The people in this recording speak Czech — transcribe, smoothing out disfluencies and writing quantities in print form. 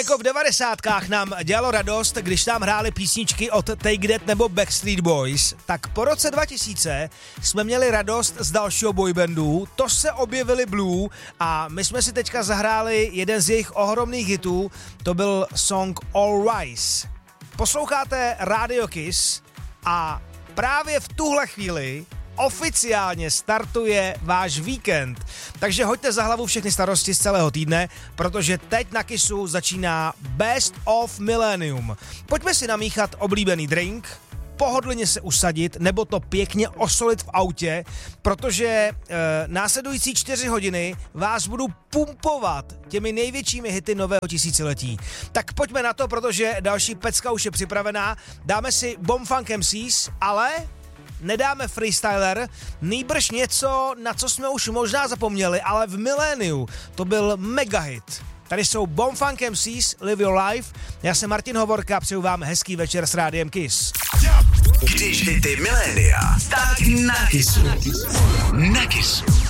Jako v 90kách nám dělalo radost, když nám hráli písničky od Take That nebo Backstreet Boys, tak po roce 2000 jsme měli radost z dalšího boybandu, to se objevili Blue a my jsme si teďka zahráli jeden z jejich ohromných hitů, to byl song All Rise. Posloucháte Radio Kiss a právě v tuhle chvíli oficiálně startuje váš víkend. Takže hoďte za hlavu všechny starosti z celého týdne, protože teď na Kissu začíná Best of Millennium. Pojďme si namíchat oblíbený drink, pohodlně se usadit nebo to pěkně osolit v autě, protože následující 4 hodiny vás budu pumpovat těmi největšími hity nového tisíciletí. Tak pojďme na to, protože další pecka už je připravená. Dáme si Bomb Funk MCs, ale nedáme freestyler, nýbrž něco, na co jsme už možná zapomněli, ale v miléniu to byl mega hit. Tady jsou Bomb Funk MCs, Live Your Life. Já jsem Martin Hovorka, přeju vám hezký večer s Rádiem Kiss. Když hity milénia, tak na Kissu. Na Kissu.